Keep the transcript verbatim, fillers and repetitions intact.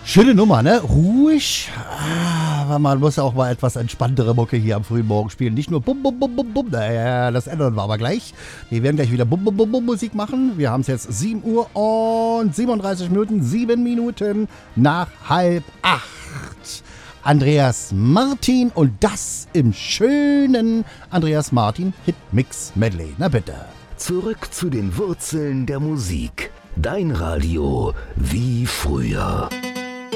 Schöne Nummer, ne? Ruhig. Ah, man muss auch mal etwas entspanntere Mucke hier am frühen Morgen spielen. Nicht nur bum, bum, bum, bum, bum. Naja, das ändern wir aber gleich. Wir werden gleich wieder bum, bum, bum, bum Musik machen. Wir haben es jetzt sieben Uhr und siebenunddreißig Minuten. sieben Minuten nach halb acht. Andreas Martin und das im schönen Andreas Martin Hitmix Medley. Na bitte. Zurück zu den Wurzeln der Musik. Dein Radio wie früher.